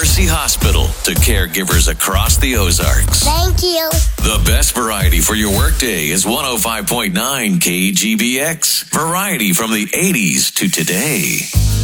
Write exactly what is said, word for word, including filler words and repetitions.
Mercy Hospital to caregivers across the Ozarks. Thank you. The best variety for your workday is one oh five point nine K G B X. Variety from the eighties to today.